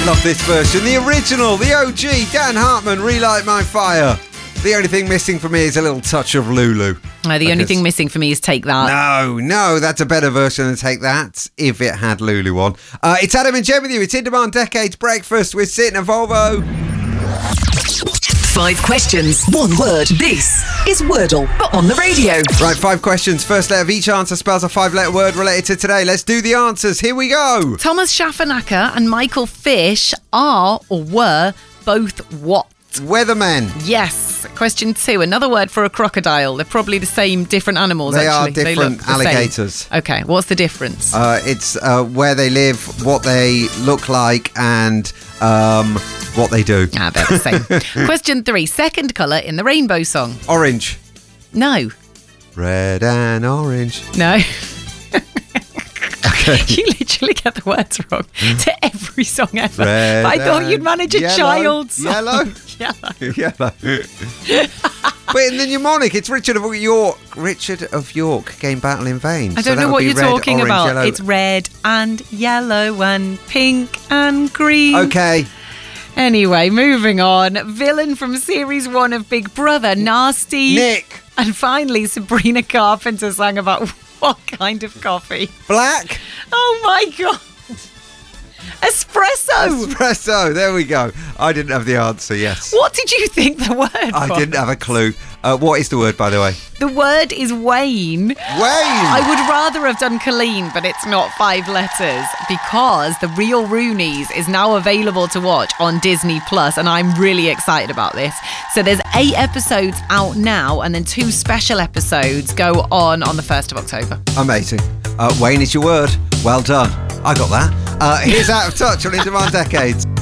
Love this version. The original, the OG, Dan Hartman, Relight My Fire. The only thing missing for me is a little touch of Lulu. The only thing missing for me is Take That. No, that's a better version than Take That, if it had Lulu on. It's Adam and Jen with you. It's In Demand Decades Breakfast with Sid and Volvo. 5 questions, 1 word. This is Wordle, but on the radio. Right, 5 questions. First letter of each answer spells a 5-letter word related to today. Let's do the answers. Here we go. Thomas Schaffernacker and Michael Fish are or were both what? Weathermen. Yes. Question 2. Another word for a crocodile. They're probably the same, different animals, They actually. are different they look the alligators. same. Okay, what's the difference? It's where they live, what they look like, and what they do. They're the same. Question 3. Second colour in the rainbow song. Orange. No. Red and orange. No. You literally get the words wrong to every song ever. Red But I thought you'd manage a yellow. child's song. Yellow? Yellow. Yellow. But in the mnemonic, it's Richard of York. Richard of York came battle in vain. I don't know what you're talking about. Yellow. It's red and yellow and pink and green. Okay. Anyway, moving on. Villain from Series 1 of Big Brother, Nasty. Nick. And finally, Sabrina Carpenter sang about what kind of coffee? Black. Oh my God. Espresso. Espresso. There we go. I didn't have the answer, yes. What did you think the word was? I didn't have a clue. What is the word, by the way? The word is Wayne. Wayne. I would rather have done Colleen, but it's not 5 letters because The Real Roonies is now available to watch on Disney Plus, and I'm really excited about this. So there's 8 episodes out now, and then 2 special episodes go on the 1st of October. Amazing. Wayne is your word. Well done. I got that. Here's Out of Touch on In Demand Decades.